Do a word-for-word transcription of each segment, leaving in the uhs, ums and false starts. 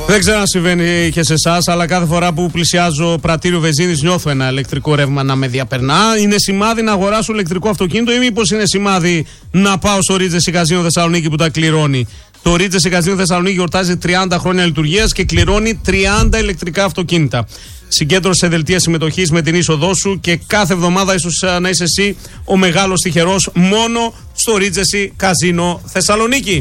Δεν ξέρω αν συμβαίνει και σε εσάς, αλλά κάθε φορά που πλησιάζω πρατήριο βενζίνης νιώθω ένα ηλεκτρικό ρεύμα να με διαπερνά. Είναι σημάδι να αγοράσω ηλεκτρικό αυτοκίνητο ή μήπως είναι σημάδι να πάω στο Regency Casino Θεσσαλονίκη που τα κληρώνει? Το Regency Casino Θεσσαλονίκη γιορτάζει τριάντα χρόνια λειτουργίας και κληρώνει τριάντα ηλεκτρικά αυτοκίνητα. Συγκέντρωσε δελτία συμμετοχής με την είσοδό σου και κάθε εβδομάδα ίσως να είσαι εσύ ο μεγάλος τυχερός μόνο στο Regency Casino Θεσσαλονίκη.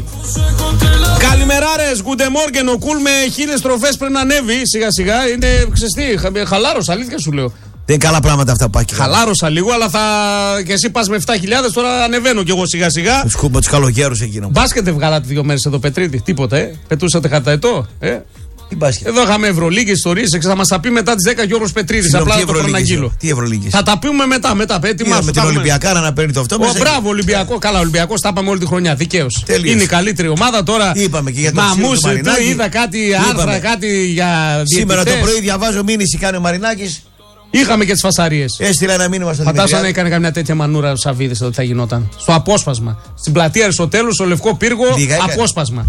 Καλημέρα ρε, good morning. Ο Κουλ με χίλιες στροφές πρέπει να ανέβει σιγά σιγά. Είναι ξεστή, χαλάρωσα, αλήθεια σου λέω. Δεν είναι καλά πράγματα αυτά που πάει. Χαλάρωσα λίγο, αλλά θα. Και εσύ πας με επτά χιλιάδες, τώρα ανεβαίνω κι εγώ σιγά σιγά. Του σκούπα του καλογέρου εκείνο. Μπάσκετ δεν βγάλατε δύο μέρες εδώ, Πετρίτη. Τίποτα, ε. Πετούσατε χαρταετό, ε. Τι μπάσκετ. Εδώ είχαμε Ευρωλίγκη ιστορίες, θα μας τα πει μετά τις δέκα Γιώργος Πετρίδης. Απλά το χροναγγείλω. Τι Ευρωλίγκη. Θα τα πούμε μετά, μετά. Έτοιμά με την Ολυμπιακάρα να παίρνει το αυτό. Ο μπράβο, Ολυμπιακό. Καλά, Ολυμπιακό τα είπαμε όλη τη χρονιά. Δικαίως. Τελείως. Είναι η καλύτερη ομάδα τώρα. Είπαμε και για το Μαμούσε, είδα κάτι άρθρα, κάτι για διαιτητές. Σήμερα το πρωί διαβάζω μήνυση κάνει ο Μαρινάκης. Είχαμε και τις φασαρίες. Έστειλα ένα μήνυμα στο Δημητριάδη. Φαντάζομαι να έκανε καμιά τέτοια μανούρα ο Σαββίδης εδώ τι θα γινόταν. Στο απόσπασμα. Στην πλατεία Αριστοτέλου, στο Λευκό Πύργο, απόσπασμα.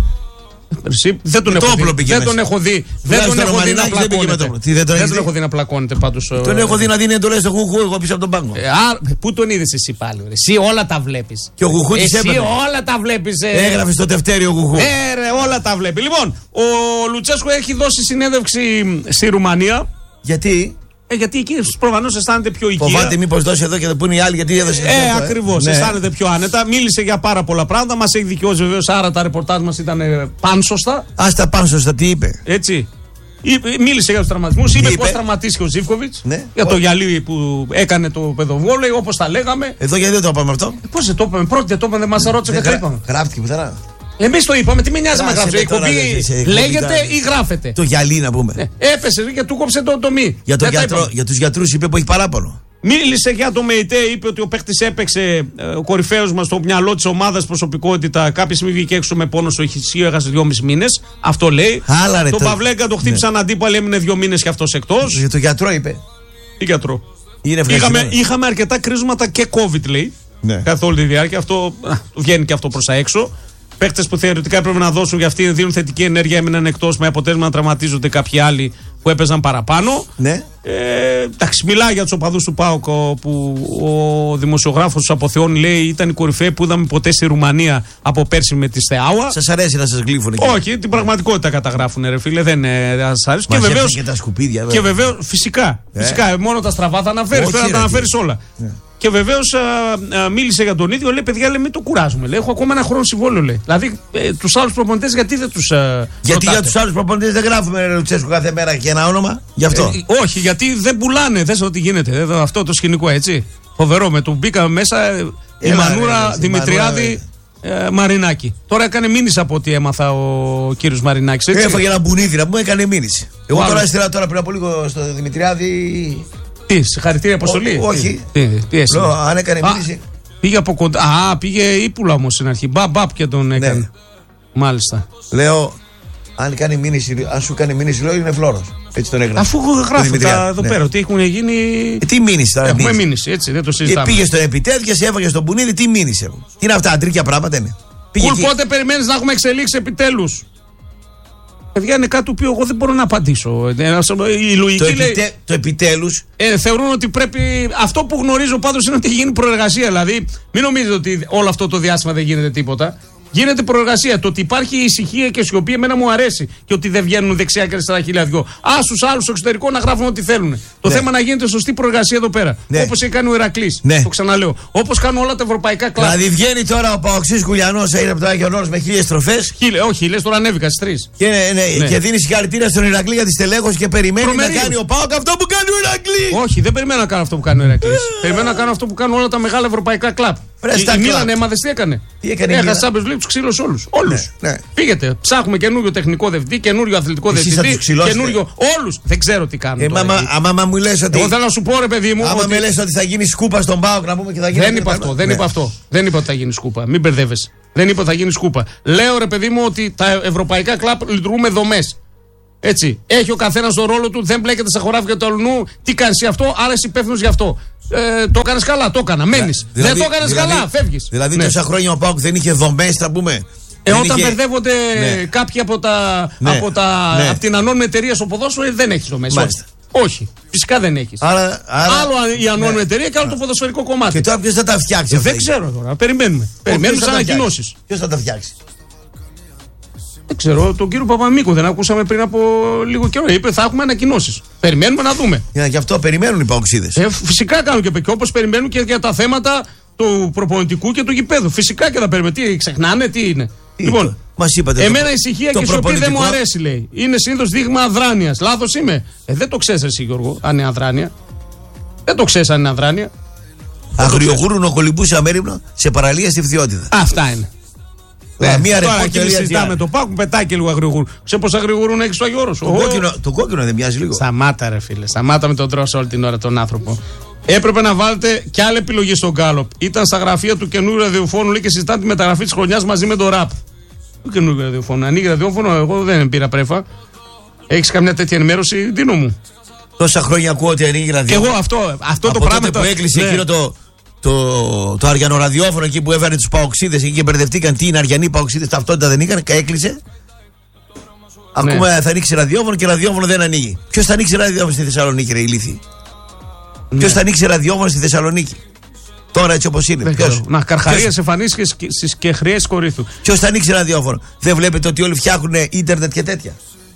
Εσύ, δεν τον, έχω δει, δεν τον έχω δει. Δεν τον έχω δει να πλακώνεται. Δεν τον έχω δει να πλακώνεται πάντως. Τον έχω δει να δίνει εντολές στο Χουχού εγώ πίσω από τον πάγκο. Πού τον είδες εσύ πάλι? Εσύ όλα τα βλέπεις. Και ο Χουχού της έπαιρνε. Εσύ όλα τα βλέπεις. Έγραφε στο τευτέριο Χουχού. Ε, ρε, όλα τα βλέπει. Λοιπόν, ο Λουτσέσκο έχει δώσει συνέντευξη στη Ρουμανία. Γιατί? Ε, γιατί εκεί προφανώς αισθάνεται πιο οικία. Φοβάται μήπως δώσει εδώ και θα πούνε οι άλλοι γιατί έδωσε. Ε, ακριβώς. Ναι. Αισθάνεται πιο άνετα. Μίλησε για πάρα πολλά πράγματα. Μας έχει δικαιώσει βεβαίως. Άρα τα ρεπορτάζ μας ήταν πάνσωστα. Ας τα πάνσωστα, τι είπε? Έτσι. Μίλησε για τους τραυματισμούς. Είπε πώς τραυματίστηκε ο Ζίβκοβιτς. Ναι. Για το γυαλί που έκανε το παιδοβόλεϊ, όπως τα λέγαμε. Εδώ γιατί δεν το είπαμε αυτό? Ε, πώς δεν το είπαμε? Πρώτη δεν το είπαμε, δεν μας ρώτησε και το είπαμε. Γράφτηκε πουθενά. Εμείς το είπαμε, τι με νοιάζει να γράψει. Η εκπομπή λέγεται ή γράφεται. Το γυαλί να πούμε. Ναι. Έπεσε και του κόψε το τομή. Για, το γιατρό, για τους γιατρούς είπε που έχει παράπονο. Μίλησε για το ΜΕΙΤΕ, είπε ότι ο παίχτης έπαιξε, ο κορυφαίος μας στο μυαλό της ομάδας, προσωπικότητα. Κάποια στιγμή βγήκε έξω με πόνο στο ηχησείο, έχασε δυόμισι μήνες. Αυτό λέει. Άλλα, ρε, τον το... Παυλέγκα το χτύπησαν ναι. αντίπαλοι, έμεινε δύο μήνες και αυτός εκτός. Για το γιατρό είπε. Τι γιατρό? Είναι είχαμε, είχαμε αρκετά κρίσματα και COVID λέει. Ναι. Καθ' όλη τη διάρκεια. Αυτό α, βγαίνει και αυτό προς τα έξω. Παίκτες που θεωρητικά έπρεπε να δώσουν για αυτοί δίνουν θετική ενέργεια, έμειναν εκτός με αποτέλεσμα να τραυματίζονται κάποιοι άλλοι που έπαιζαν παραπάνω. Ναι. Ε, εντάξει, μιλάει για τους οπαδούς του ΠΑΟΚ που ο δημοσιογράφος του αποθεώνει, λέει ήταν η κορυφαία που είδαμε ποτέ στη Ρουμανία από πέρσι με τη Στεάουα. Σας αρέσει να σας γλύφουν εκεί? Όχι, την πραγματικότητα καταγράφουν, ρε φίλε, δεν σας αρέσει. Και βεβαίως. Και τα σκουπίδια, και βεβαίως, φυσικά, ε. φυσικά, μόνο τα στραβά θα αναφέρεις, πρέπει να τα αναφέρεις όλα. Ναι. Και βεβαίως μίλησε για τον ίδιο, λέει παιδιά, λέει, μην το κουράζουμε. Λέει, έχω ακόμα ένα χρόνο συμβόλαιο. Λέει. Δηλαδή, ε, τους άλλους προπονητές, γιατί δεν τους. Ε, γιατί ρωτάτε? Για τους άλλους προπονητές δεν γράφουμε Λουτσέσκο κάθε μέρα και ένα όνομα, γι' αυτό. Ε, όχι, γιατί δεν πουλάνε. Δες ότι γίνεται. Ε, αυτό το σκηνικό έτσι. Φοβερό, με τον μπήκαμε μέσα ε, η Μανούρα ρε, Δημητριάδη ε, Μαρινάκη. Τώρα έκανε μήνυση από ό,τι έμαθα ο κύριος Μαρινάκης. Έφαγε ένα μπουνίδι να πούμε, έκανε μήνυση. Εγώ τώρα έστειλα τώρα πριν από λίγο στο Δημητριάδη. Τι, συγχαρητήρια αποστολή. Όχι. Τι, τι Λέω, αν έκανε μήνυση. Πήγε από κοντά. Α, πήγε ύπουλα όμως στην αρχή. Μπαπ, μπαπ και τον έκανε. Ναι. Μάλιστα. Λέω, αν κάνει μήνυση, αν σου κάνει μήνυση, λέω είναι φλόρος. Έτσι τον έγραφε. Αφού γράφω τα εδώ ναι. πέρα ότι έχουν γίνει. Ε, τι μήνυση τώρα. Έχουμε μήνυση, έτσι, δεν το συζητάμε. Και πήγε στον επιτέδιο, σε έφαγε στον πουνίδι, τι μήνυση. Τι είναι αυτά, αντρίκια πράγματα είναι. Κουλ, πότε περιμένεις να έχουμε εξελίξει επιτέλους? Παιδιά, είναι κάτι το οποίο εγώ δεν μπορώ να απαντήσω. Η λογική το, λέει, επιτε, το επιτέλους. Ε, θεωρούν ότι πρέπει. Αυτό που γνωρίζω πάντως είναι ότι γίνει προεργασία. Δηλαδή, μην νομίζετε ότι όλο αυτό το διάστημα δεν γίνεται τίποτα. Γίνεται προεργασία. Το ότι υπάρχει ησυχία και σιωπή εμένα μου αρέσει. Και ότι δεν βγαίνουν δεξιά και αριστερά χιλιαδιό. Α, στους άλλους στο εξωτερικό να γράφουν ό,τι θέλουν. Ναι. Το θέμα να γίνεται σωστή προεργασία εδώ πέρα. Ναι. Όπως έχει κάνει ο Ηρακλής. Ναι. Το ξαναλέω. Όπως κάνουν όλα τα ευρωπαϊκά κλαμπ. Δηλαδή βγαίνει τώρα ο Παοξής Κουλιανός, έγινε από το Άγιο Όρος με χίλιες στροφές. Χίλιε, όχι, χίλιες τώρα ανέβηκα στις τρεις. Και, ναι, ναι. και δίνει συγχαρητήρια στον Ηρακλή για τη στελέχωση και περιμένει Προμερίου. να κάνει ο Πάοκ αυτό που κάνει ο Ηρακλής. Όχι, δεν περιμένω να κάνω αυτό που κάνει ο Ηρακλής. Περιμένω να κάνω αυτό που κάνουν όλα τα μεγάλα ευρωπαϊκά κλαμπ. Η Μίλαν έμαθες τι έκανε. Έχασε Champions League, τους ξύλωσε όλους. Όλους. Ναι, ναι. Πήγετε, ψάχνουμε καινούριο τεχνικό διευθυντή, καινούριο αθλητικό διευθυντή. Καινούριο. Όλους. Δεν ξέρω τι κάνουν. Ε, άμα μου λες ότι. Εγώ θέλω να σου πω, ρε παιδί μου. Άμα ότι... με λες ότι θα γίνει σκούπα στον ΠΑΟΚ να πούμε και θα γίνει. Δεν είπα αυτό. Δεν είπα αυτό. Δεν είπα ότι θα γίνει σκούπα. Μην μπερδεύεσαι. Δεν είπα ότι θα γίνει σκούπα. Λέω, ρε παιδί μου, ότι τα ευρωπαϊκά κλαμπ λειτουργούν με δομές. Έτσι. Έχει ο καθένας τον ρόλο του, δεν μπλέκεται στα χωράφια του αλλού. Τι κάνεις αυτό, άρα είσαι υπεύθυνος γι' αυτό. Ε, το έκανες καλά, το έκανα. Μένεις. Δηλαδή, δεν το έκανες δηλαδή, καλά, φεύγεις. Δηλαδή ναι. τόσα χρόνια ο ΠΑΟΚ δεν είχε δομές, θα πούμε. Ε, όταν είχε... μπερδεύονται ναι. κάποιοι από, τα, ναι. από, τα, ναι. από την ανώνυμη εταιρεία στο ποδόσφαιρο, δεν έχει το μέσα. Όχι. Φυσικά δεν έχει. Άρα, άρα... Άλλο η ανώνυμη ναι. εταιρεία και άλλο το ποδοσφαιρικό κομμάτι. Και τώρα ποιο θα τα φτιάξει. Ε, δεν ξέρω τώρα. Περιμένουμε. Περιμένουμε τι ανακοινώσεις. Ποιο θα τα φτιάξει. Δεν ξέρω, τον κύριο Παπαμίκο δεν ακούσαμε πριν από λίγο καιρό. Είπε θα έχουμε ανακοινώσεις. Περιμένουμε να δούμε. Για γι' αυτό περιμένουν οι παοξίδες. Ε, φυσικά κάνουν και, και όπως περιμένουν και για τα θέματα του προπονητικού και του γηπέδου. Φυσικά και θα περιμένουν. Τι ξεχνάνε, τι είναι. Τι λοιπόν, μας είπατε, εμένα το, η ησυχία και η σιωπή δεν μου αρέσει, λέει. Είναι συνήθως δείγμα αδράνειας. Λάθος είμαι. Ε, δεν το ξέρεις εσύ, Γιώργο, αν είναι αδράνεια. Δεν το ξέρεις αν είναι αδράνεια. Αγριογούρουν ο Κολυμπούς αμέριμνο σε παραλία στη Φθιώτιδα. Αυτά είναι. Ναι, μία τώρα εκεί συζητάμε το Πάκου, πετάει και λίγο αγριογούρου. Ξέρεις πώς αγριογούρουν έχεις στο Άγιο Όρος. Το, κόκκινο, το κόκκινο δεν μοιάζει λίγο. Σταμάτα, ρε φίλε. Σταμάτα με τον τρόσο όλη την ώρα τον άνθρωπο. Έπρεπε να βάλετε κι άλλη επιλογή στον Γκάλοπ. Ήταν στα γραφεία του καινούριου ραδιοφώνου λέει, και συζητάνε τη μεταγραφή της χρονιάς μαζί με το ραπ. Του καινούριου ραδιοφώνου. Ανοίγει ραδιόφωνο, εγώ δεν πήρα πρέφα. Έχεις καμιά τέτοια ενημέρωση, Δίνο μου. Τόσα χρόνια ακούω ότι ανοίγει ραδιόφωνο. Εγώ αυτό, αυτό από το πράγμα. Τότε που έκλεισε ναι. εκείνο το. Το, το αριανοραδιόφωνο εκεί που έβαλε τους παοξίδες εκεί και μπερδευτήκαν τι είναι αριανοί παοξίδες, ταυτότητα δεν είχαν, έκλεισε. Ναι. Ακούμε θα ανοίξει ραδιόφωνο και ραδιόφωνο δεν ανοίγει. Ποιος θα ανοίξει ραδιόφωνο στη Θεσσαλονίκη, ρε ηλίθιοι. Ναι. Ποιος θα ανοίξει ραδιόφωνο στη Θεσσαλονίκη. Τώρα έτσι όπως είναι. Ποιος? Να καρχαρίες εμφανίσεις στις κεχριές Κορίνθου. Ποιος θα ανοίξει ραδιόφωνο. Δεν βλέπετε ότι όλοι φτιάχνουν ίντερνετ και τέτοια.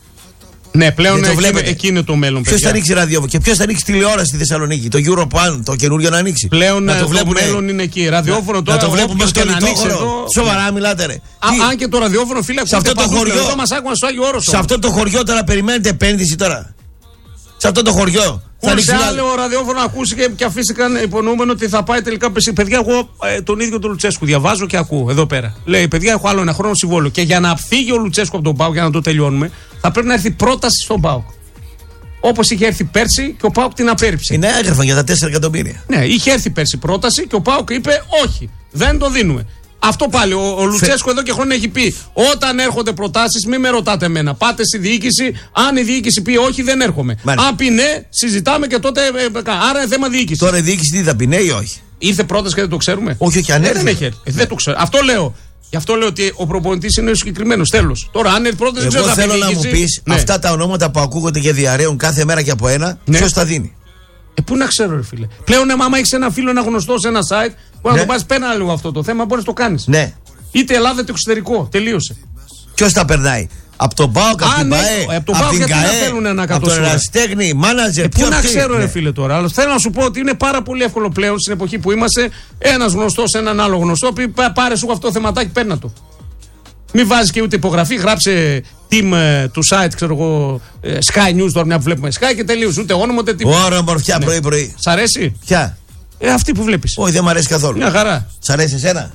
Ναι, πλέον εκεί, εκεί είναι το μέλλον. Ποιος θα ανοίξει ραδιόφωνο και ποιος θα ανοίξει τηλεόραση στη Θεσσαλονίκη. Το Europan, το καινούριο να ανοίξει. Πλέον να το, το μέλλον είναι εκεί. Ραδιόφωνο να, τώρα. Να το βλέπουμε στο λιτόχωρο. Σοβαρά ναι. μιλάτε, ρε. Α, αν και το ραδιόφωνο, φίλε, σε αυτό το χωριό. Εδώ μας άκουγαν στο Άγιο Όρος. Σε αυτό το χωριό τώρα περιμένετε επένδυση τώρα. Σε αυτό το χωριό. Σε άλλο ραδιόφωνο ακούστηκε και αφήσηκαν υπονοούμενο ότι θα πάει τελικά. Παιδιά, εγώ ε, τον ίδιο τον Λουτσέσκου διαβάζω και ακούω εδώ πέρα. Λέει, παιδιά, έχω άλλο ένα χρόνο συμβόλαιο. Και για να φύγει ο Λουτσέσκου από τον ΠΑΟΚ, για να το τελειώνουμε, θα πρέπει να έρθει πρόταση στον ΠΑΟΚ. Όπως είχε έρθει πέρσι και ο ΠΑΟΚ την απέρριψε. Είναι έγραφαν για τα τέσσερα εκατομμύρια. Ναι, είχε έρθει πέρσι πρόταση και ο ΠΑΟΚ είπε όχι, δεν το δίνουμε. Αυτό πάλι ο, ο Λουτσέσκου Φε... εδώ και χρόνια έχει πει: όταν έρχονται προτάσεις, μην με ρωτάτε εμένα. Πάτε στη διοίκηση. Αν η διοίκηση πει όχι, δεν έρχομαι. Μάλιστα. Αν πει ναι, συζητάμε και τότε. Ε, άρα είναι θέμα διοίκηση. Τώρα η διοίκηση τι θα πει, ναι ή όχι. Ήρθε πρόταση και δεν το ξέρουμε. Όχι, όχι, αν έρθει. Ε, δεν έχει έρθει. Ε, δεν το ξέρω. Αυτό λέω. Γι' αυτό λέω ότι ο προπονητής είναι ο συγκεκριμένος. Τέλος. Τώρα, αν έρθει πρόταση, εγώ δεν θέλω να μου πεις ναι. αυτά τα ονόματα που ακούγονται και διαρρέουν κάθε μέρα και από ένα, ναι. ποιος τα δίνει. Ε, πού να ξέρω, ρε φίλε. Πλέον, άμα έχεις ένα φίλο, ένα γνωστό σε ένα site, μπορεί ναι. να το πας πέρα λίγο αυτό το θέμα, μπορεί να το κάνεις. Ναι. Είτε Ελλάδα είτε εξωτερικό. Τελείωσε. Ποιος τα περνάει. Από τον ΠΑΟΚ, από την ΠΑΕ, από την ΚΑΕ, από τον ερασιτέχνη, μάνατζερ. Ε, πού να ξέρω, ρε φίλε τώρα. Αλλά θέλω να σου πω ότι είναι πάρα πολύ εύκολο πλέον στην εποχή που είμαστε ένας γνωστός, έναν άλλο γνωστό. Πει πάρε σου αυτό το θεματάκι, παίρνα το. Μην βάζει και ούτε υπογραφή, γράψε team ε, του site, ξέρω εγώ, ε, Sky News τώρα μια που βλέπουμε Sky και τελείωσε. Ούτε όνομα ούτε τίποτα. Ωραία, μορφιά ναι. πρωί-πρωί. Σ' αρέσει? Ποια? Ε, αυτή που βλέπεις. Όχι, δεν μου αρέσει καθόλου. Μια χαρά. Σ' αρέσει εσένα?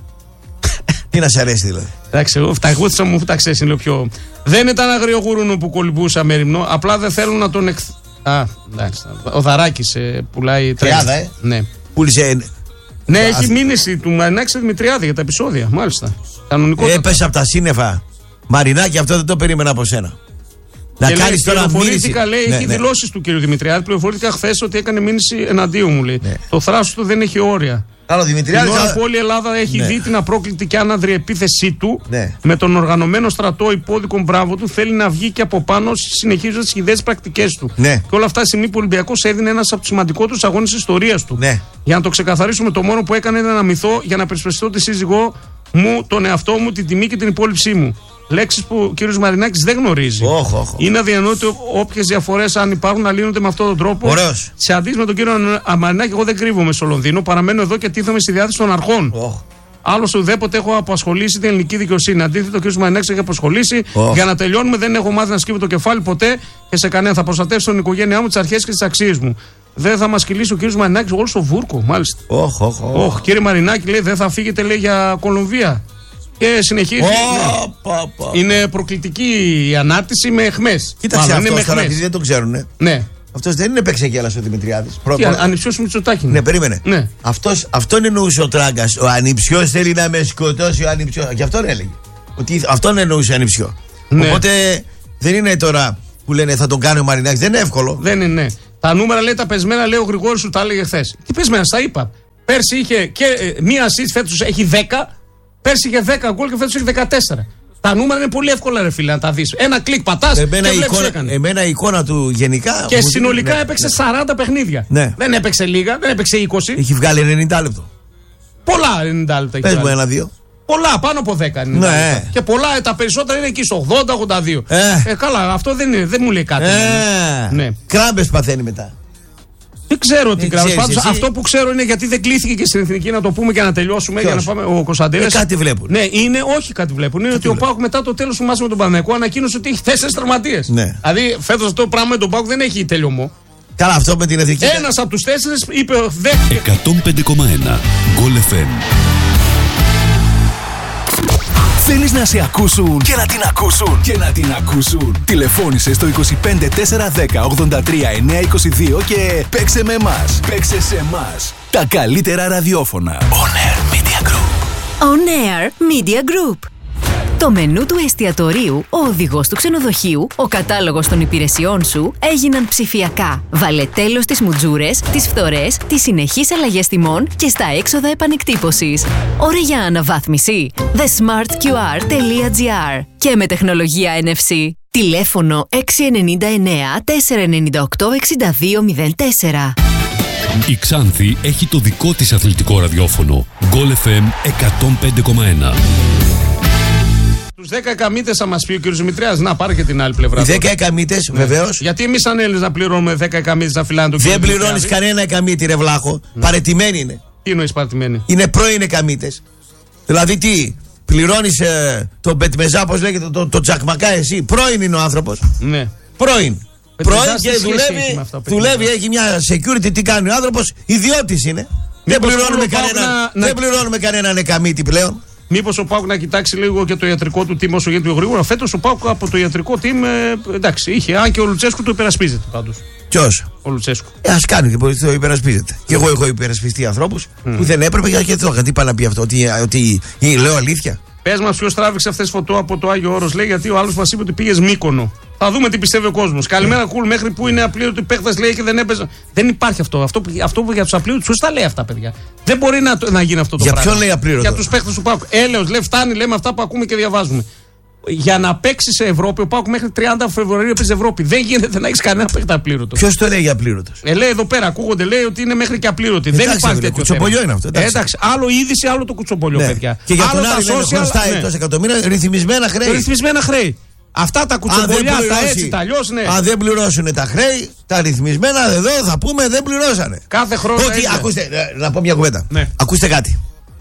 Τι να σ' αρέσει δηλαδή. Εντάξει, εγώ φταγούθησα μου, φταξέ είναι πιο. Δεν ήταν αγριογούρουνο που κολυμπούσα μεριμνό, απλά δεν θέλουν να τον εκ. Α, εντάξει. Ο Δαράκης ε, πουλάει τρέλα. Τριάδα, ε. Ναι. Πούλησε. Ναι, έχει Ας... μήνυση του Μαρινάκη Δημητριάδη για τα επεισόδια, μάλιστα. Κανονικό. Έπεσε από τα σύννεφα. Μαρινάκη, αυτό δεν το περίμενα από σένα. Να κάνει τώρα μήνυση. Λέει, ναι, έχει ναι. δηλώσεις του κ. Δημητριάδη. Πληροφορήθηκα χθε ότι έκανε μήνυση εναντίον μου, λέει. Ναι. Το θράσος του δεν έχει όρια. Άρα, Δημητριάδη. Την ώρα που όλη η Ελλάδα έχει ναι. δει την απρόκλητη και άναδρη επίθεσή του, ναι. με τον οργανωμένο στρατό υπόδικον μπράβο του, θέλει να βγει και από πάνω συνεχίζοντας τις ιδέες πρακτικές του. Ναι. Και όλα αυτά τη στιγμή που ο Ολυμπιακός έδινε ένας από τους σημαντικότερους αγώνες της ιστορίας του. Ναι. Για να το ξεκαθαρίσουμε, το μόνο που έκανε ήταν να μυθώ για να περισπιστώ τη σύζυγό μου, τον εαυτό μου, την τιμή και την υπόλοιψή μου. Λέξεις που ο κ. Μαρινάκης δεν γνωρίζει. Oh, oh, oh. Είναι αδιανόητο όποιες διαφορές, αν υπάρχουν, να λύνονται με αυτόν τον τρόπο. Ωραίος. Σε αντίθεση με τον κύριο Μαρινάκη, εγώ δεν κρύβομαι στο Λονδίνο. Παραμένω εδώ και τίθομαι στη διάθεση των αρχών. Oh. Άλλωστε, ουδέποτε έχω απασχολήσει την ελληνική δικαιοσύνη. Αντίθετα, ο κ. Μαρινάκης έχει απασχολήσει. Oh. Για να τελειώνουμε, δεν έχω μάθει να σκύβω το κεφάλι ποτέ και σε κανένα. Θα προστατεύσω την οικογένειά μου, τις αρχές και τις αξίες μου. Δεν θα μας κυλήσει ο κ. Μαρινάκης όλο στο βούρκο, μάλιστα. Oh, oh, oh. Oh, κύριε Μαρινάκη, λέει, δεν θα φύγετε, λέει, για Κολομβία. Και συνεχίζει. Oh, πα, πα. Είναι προκλητική η ανάρτηση με αιχμές. Κοίταξε αυτό τώρα, επειδή δεν το ξέρουν. Ναι. Αυτός δεν είναι παίξεγγέλας ο Δημητριάδης. Ανιψιός Μητσοτάκη. Ναι, περίμενε. Ναι. Αυτός, αυτόν εννοούσε ο Τράγκας. Ο ανιψιός θέλει να με σκοτώσει. Ο ανιψιός. Και αυτόν έλεγε. Ότι αυτόν εννοούσε ανιψιό. Ναι. Οπότε δεν είναι τώρα που λένε θα τον κάνει ο Μαρινάκης. Δεν είναι εύκολο. Δεν είναι. Ναι. Τα νούμερα λέει τα πεσμένα, λέει ο Γρηγόρης σου τα έλεγε χθες. Τι πεσμένα, στα είπα. Πέρσι είχε και ε, μία assist, φέτος έχει δέκα. Πέρσι είχε δέκα γκολ και φέτος έχει δεκατέσσερα. Τα νούμερα είναι πολύ εύκολα, ρε φίλε, να τα δεις. Ένα κλικ πατάς και βλέπεις εικόνα, έκανε. Εμένα η εικόνα του γενικά. Και συνολικά ναι, έπαιξε ναι. σαράντα παιχνίδια. Ναι. Δεν έπαιξε λίγα, δεν έπαιξε είκοσι. Έχει βγάλει ενενήντα λεπτό. Πολλά ενενήντα λεπτά. Πες μου ένα-δύο. Πολλά, πάνω από δέκα. Ναι. Και πολλά, τα περισσότερα είναι εκεί στο ογδόντα ογδόντα δύο. Ε. Ε, καλά, αυτό δεν, είναι, δεν μου λέει κάτι. Ε. Ναι. Κράμπες παθαίνει μετά. Δεν ξέρω τι κράμπες. Πάντως εσύ. αυτό που ξέρω είναι γιατί δεν κλείθηκε και στην εθνική, να το πούμε και να τελειώσουμε. Ποιος? Για να πάμε. Ο Κωνσταντέλες. Ε, κάτι βλέπουν. Ναι, είναι, όχι κάτι βλέπουν. Είναι κάτι ότι ο ΠΑΟΚ μετά το τέλος του μάτς με τον Παναθηναϊκό ανακοίνωσε ότι έχει τέσσερις τραυματίες. Ναι. Δηλαδή φέτος αυτό το πράγμα με τον ΠΑΟΚ δεν έχει τελειωμό. Καλά, αυτό με την εθνική. Ένας από τους τέσσερις είπε δεν. εκατόν πέντε κόμμα ένα Goal εφ εμ. Θέλεις να σε ακούσουν και να την ακούσουν και να την ακούσουν. Τηλεφώνησε στο είκοσι πέντε τέσσερα δέκα ογδόντα τρία εννιακόσια είκοσι δύο και παίξε με εμάς. Παίξε σε εμάς. Τα καλύτερα ραδιόφωνα. On Air Media Group. On Air Media Group. Το μενού του εστιατορίου, ο οδηγός του ξενοδοχείου, ο κατάλογος των υπηρεσιών σου έγιναν ψηφιακά. Βάλε τέλος στις μουτζούρες, τις φθορές, τις συνεχείς αλλαγές τιμών και στα έξοδα επανεκτύπωσης. Ώρα για αναβάθμιση. the smart q r dot g r και με τεχνολογία εν εφ σι. Τηλέφωνο έξι εννιά εννιά τέσσερα εννιά οκτώ έξι δύο μηδέν τέσσερα. Η Ξάνθη έχει το δικό της αθλητικό ραδιόφωνο. Goal εφ εμ εκατόν πέντε κόμμα ένα. Τους δέκα εκαμήτες θα μας πει ο κ. Δημητριάς. Να πάρε και την άλλη πλευρά. Οι δέκα εκαμήτες, ναι. Βεβαίως. Γιατί εμείς σαν Έλληνες να πληρώνουμε δέκα εκαμήτες να φυλάνε τον κ. Δεν πληρώνεις κανένα εκαμήτη, ρε βλάχο. Ναι. Παρετημένοι είναι. Τι εννοείς παρετημένοι? Είναι πρώην εκαμήτες. Δηλαδή τι, πληρώνεις ε, τον Πετμεζά, πώς λέγεται, τον το, το Τζακμακά, εσύ. Πρώην είναι ο άνθρωπος. Ναι. Πρώην. Πρώην και δουλεύει, αυτά, δουλεύει, έχει μια security. Τι κάνει ο άνθρωπος, ιδιώτης είναι. Δεν πληρώνουμε, κανένα, να... δεν πληρώνουμε κανέναν εκαμήτη πλέον. Μήπως ο ΠΑΟΚ να κοιτάξει λίγο και το ιατρικό του team όσο γίνεται πιο γρήγορα? Φέτος ο ΠΑΟΚ από το ιατρικό team, ε, εντάξει, είχε. Αν και ο Λουτσέσκου το υπερασπίζεται πάντως. Ποιος? Ο Λουτσέσκου. Ε, ας κάνει και μπορεί το υπερασπίζεται. Και εγώ έχω υπερασπιστεί ανθρώπους mm. που δεν έπρεπε για και τώρα. Τι πάει να πει αυτό, ότι, ότι, ότι λέω αλήθεια. Πες μας ποιος τράβηξε αυτές τις φωτό από το Άγιο Όρος, λέει, γιατί ο άλλος μας είπε ότι πήγες Μύκονο. Θα δούμε τι πιστεύει ο κόσμος. Καλημέρα, κουλ, μέχρι που είναι απλήρωτοι παίχτες, λέει, και δεν έπαιζε. Δεν υπάρχει αυτό. Αυτό, αυτό που για τους απλήρωτους, ποιος τα λέει αυτά, παιδιά? Δεν μπορεί να, να γίνει αυτό το για πράγμα. Για ποιον λέει απλήρωτο? Για τους παίχτες του ΠΑΟΚ. Έλεος, λέει, φτάνει, λέμε αυτά που ακούμε και διαβάζουμε. Για να παίξει σε Ευρώπη, ο ΠΑΟΚ μέχρι τριάντα Φεβρουαρίου παίζει Ευρώπη. Δεν γίνεται να έχει κανένα παίχτη απλήρωτο. Ποιος το λέει για απλήρωτο? Ε, λέει εδώ πέρα, ακούγονται, λέει ότι είναι μέχρι και απλήρωτοι. Εντάξει, δεν υπάρχει τέτοιο. Κουτσομπολιό είναι αυτό. Εντάξει. Ε, εντάξει, άλλο είδηση, άλλο το κουτσομπολιό, ναι. Παιδιά. Και για άλλο τον άλλο social, χρωστάει ναι. τόσα εκατομμύρια ρυθμισμένα χρέη. Ρυθμισμένα χρέη. Αυτά τα κουτσομπολιά, τα έτσι, τα αλλιώς, ναι. Αν δεν πληρώσουν τα χρέη, τα ρυθμισμένα, εδώ θα πούμε δεν πληρώσανε. Κάθε χρόνο. Ότι, ακούστε, να πω μια κουβέντα. Ναι. Ακούστε κάτι.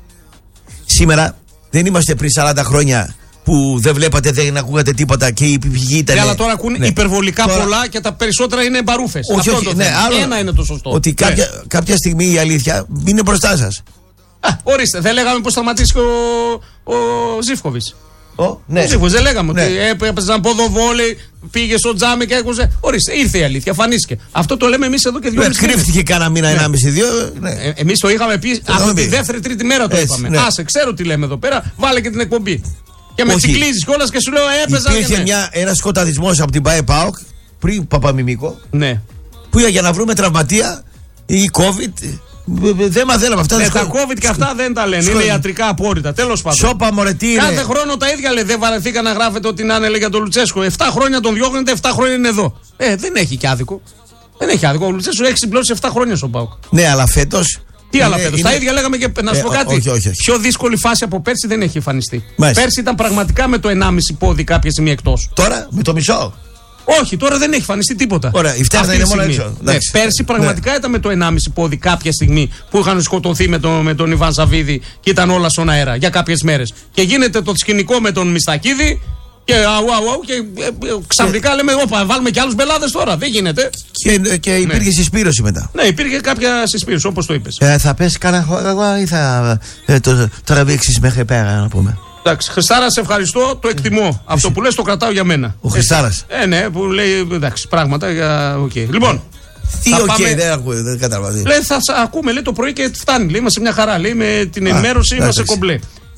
Σήμερα δεν είμαστε πριν σαράντα χρόνια που δεν βλέπατε, δεν ακούγατε τίποτα και η πηγή ήταν. Ναι, αλλά τώρα ακούνε ναι. υπερβολικά τώρα... πολλά και τα περισσότερα είναι μπαρούφες. Όχι, αυτό όχι, το ναι, άλλο... Ένα είναι το σωστό. Ότι ναι. κάποια, κάποια στιγμή η αλήθεια είναι μπροστά σας. Α, ορίστε, δεν λέγαμε πως σταματήσει ο, ο Ζίβκοβιτς. Ο, ναι. Ο Ζίβκοβιτς, δεν λέγαμε ναι. ότι έπαιζαν ποδοβόλι, πήγε στο τζάμι και έκοψε. Ορίστε, ήρθε η αλήθεια, φανίστηκε. Αυτό το λέμε εμείς εδώ και δύο μήνες. Κρύφτηκε κάνα μήνα, ναι. ενάμιση, δύο. Ναι. Ε, εμείς το είχαμε πει από τη δεύτερη, τρίτη μέρα το είπαμε. Ναι. Άσε, ξέρω τι λέμε εδώ πέρα, βάλε και την εκπομπή. Και με τσικλίζεις κιόλας και σου λέω έπαιζα. Υπήρχε ναι. ένα σκοταδισμός από την ΠΑΕ ΠΑΟΚ πριν Παπαμιμίκο. Ναι. Που για να βρούμε τραυματία ή COVID. Δεν μαθαίναμε αυτά. Ναι, τα COVID και αυτά δεν τα λένε. Σχόλια. Είναι ιατρικά απόρριτα. Τέλος πάντων. Σόπα, μωρετή. Κάθε χρόνο τα ίδια λέει. Δεν βαρεθήκα να γράφετε ότι να είναι για τον Λουτσέσκο. εφτά χρόνια τον διώχνετε, εφτά χρόνια είναι εδώ. Ε, δεν έχει και άδικο. Δεν έχει άδικο. Ο Λουτσέσκο έχει συμπληρώσει εφτά χρόνια στον ΠΑΟΚ. Ναι, αλλά φέτος. Τι άλλα φέτος. Είναι... Τα ίδια λέγαμε και να σου πω ε, κάτι. όχι, όχι, όχι. Πιο δύσκολη φάση από πέρσι δεν έχει εμφανιστεί. Μάλιστα. Πέρσι ήταν πραγματικά με το ενάμιση πόδι κάποια στιγμή εκτός. Τώρα με το μισό. Όχι, τώρα δεν έχει εμφανιστεί τίποτα. Ωραία, η φτέρνα είναι μόνο έξω. Ναι, πέρσι πραγματικά ναι. ήταν με το ενάμιση πόδι κάποια στιγμή που είχαν σκοτωθεί με, το, με τον Ιβάν Σαββίδη και ήταν όλα στον αέρα για κάποιες μέρες. Και γίνεται το σκηνικό με τον Μιστακίδη και αου, αου, αου, και ε, ε, ξαφνικά και... λέμε: όπα, βάλουμε και άλλους μπελάδες τώρα. Δεν γίνεται. Και, και υπήρχε ναι. συσπήρωση μετά. Ναι, υπήρχε κάποια συσπήρωση, όπως το είπες. Ε, θα πέσει κανένα χώρο ή θα ε, το τραβήξεις μέχρι πέρα, να πούμε. Εντάξει, Χριστάρα, σε ευχαριστώ, το εκτιμώ. Αυτό που λες το κρατάω για μένα. Ο Χριστάρας. Ε, ναι, που λέει εντάξει, πράγματα για. Okay. Λοιπόν. Τι οκ, okay, δεν ακούω, δεν κατάλαβα. Λέει, θα ακούμε, λέει το πρωί και φτάνει. Λέει, είμαστε μια χαρά. Λέει, με την ενημέρωση είμαστε κομπλέ.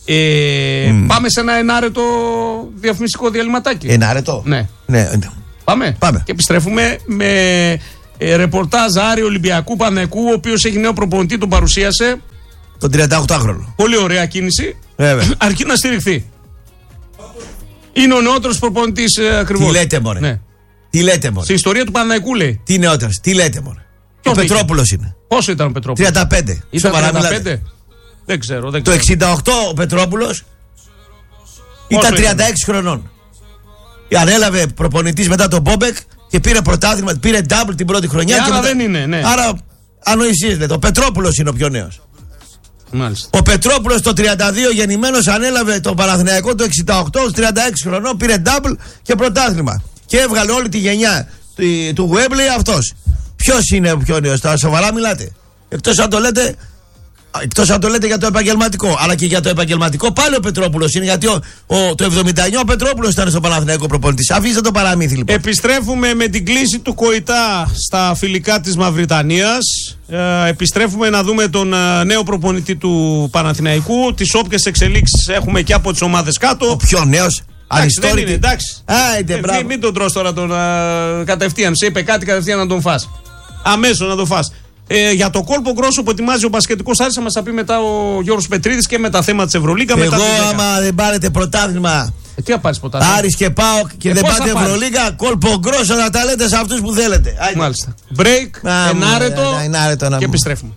Ε, mm. Πάμε σε ένα ενάρετο διαφημιστικό διαλυματάκι. Ενάρετο? Ναι. ναι. Πάμε. Πάμε. Και επιστρέφουμε με ε, ρεπορτάζ Άρη Ολυμπιακού Πανεκού, ο οποίος έχει νέο προπονητή, τον παρουσίασε. Τον τριανταοκτάχρονο. Πολύ ωραία κίνηση. Βέβαια. Αρκεί να στηριχθεί. Είναι ο νεότερος προπονητής ε, ακριβώς. Τι λέτε, μωρέ. Ναι. Τι λέτε, μωρέ. Στην ιστορία του Παναθηναϊκού λέει. Τι νεότερος. Τι λέτε, μωρέ. Ο Πετρόπουλος είναι. Πόσο ήταν ο Πετρόπουλος? τριάντα πέντε. Ήταν Σοβαρά τριάντα μιλάτε. πέντε. Δεν ξέρω. Δεν Το ξέρω. εξήντα οκτώ ο Πετρόπουλος ήταν τριάντα έξι χρονών. Ανέλαβε προπονητής μετά τον Μπόμπεκ και πήρε πρωτάθλημα, πήρε double την πρώτη χρονιά. Και και άρα μετά... δεν είναι, ναι. Άρα ανοησίες λέτε. Ο Πετρόπουλος είναι ο πιο νέος. Μάλιστα. Ο Πετρόπουλος το τριάντα δύο γεννημένος ανέλαβε τον Παναθηναϊκό το εξήντα οκτώ ως τριάντα έξι χρονών, πήρε double και πρωτάθλημα. Και έβγαλε όλη τη γενιά του Γουέμπλεϊ αυτός. Ποιος είναι ο πιο νέος, τώρα σοβαρά μιλάτε? Εκτός αν το λέτε. Εκτός αν το λέτε για το επαγγελματικό. Αλλά και για το επαγγελματικό πάλι ο Πετρόπουλος είναι. Γιατί ο, ο, το εβδομήντα εννιά ο Πετρόπουλος ήταν στο Παναθηναϊκό προπονητής. Αφήστε το παραμύθι λοιπόν. Επιστρέφουμε με την κλίση του Κοϊτά στα φιλικά της Μαυριτανίας. Ε, επιστρέφουμε να δούμε τον ε, νέο προπονητή του Παναθηναϊκού. Τις όποιες εξελίξεις έχουμε και από τις ομάδες κάτω. Ο πιο νέος. Εντάξει, δεν είναι, εντάξει. Άιντε, ε, μπράβο. μην, μην τον τρως τώρα τον, ε, κατευθείαν. Σε είπε κάτι κατευθείαν να τον φας. Αμέσως να τον φας. Ε, για το κόλπο γκρόσο που ετοιμάζει ο Μπασκετικός Άρης θα μας τα πει μετά ο Γιώργος Πετρίδης και με τα θέματα της Ευρωλίγκα. Εγώ μετά άμα δεν πάρετε πρωτάθλημα ε, τι θα πάρεις πρωτάθλημα? Άρης και ΠΑΟΚ και ε, δεν πώς πάτε θα πάρεις? Ευρωλίγκα, κόλπο γκρόσο να τα λέτε σε αυτούς που θέλετε. Άιντε. Μάλιστα. Break, Α, ενάρετο ναι, ναι, ενάρετο, να και μου. επιστρέφουμε.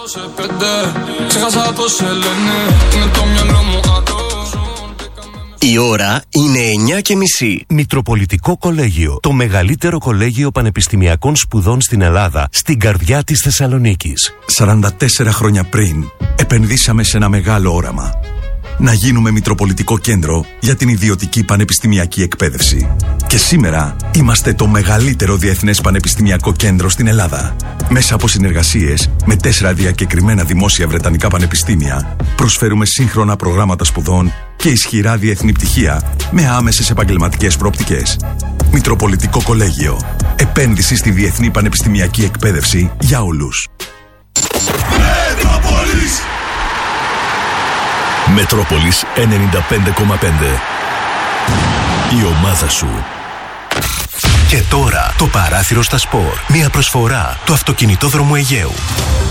Η ώρα είναι εννιά και μισή. Μητροπολιτικό Κολέγιο. Το μεγαλύτερο κολέγιο πανεπιστημιακών σπουδών στην Ελλάδα, στην καρδιά της Θεσσαλονίκης. σαράντα τέσσερα χρόνια πριν, επενδύσαμε σε ένα μεγάλο όραμα. Να γίνουμε Μητροπολιτικό Κέντρο για την ιδιωτική πανεπιστημιακή εκπαίδευση. Και σήμερα είμαστε το μεγαλύτερο διεθνές πανεπιστημιακό κέντρο στην Ελλάδα. Μέσα από συνεργασίες με τέσσερα διακεκριμένα δημόσια βρετανικά πανεπιστήμια, προσφέρουμε σύγχρονα προγράμματα σπουδών και ισχυρά διεθνή πτυχία με άμεσες επαγγελματικές προοπτικές. Μητροπολιτικό Κολέγιο. Επένδυση στη διεθνή πανεπιστημιακή εκπαίδευση για όλους. Μετρόπολης ενενήντα πέντε κόμμα πέντε. Η ομάδα σου. Και τώρα το παράθυρο στα σπορ. Μια προσφορά του αυτοκινητόδρομου Αιγαίου.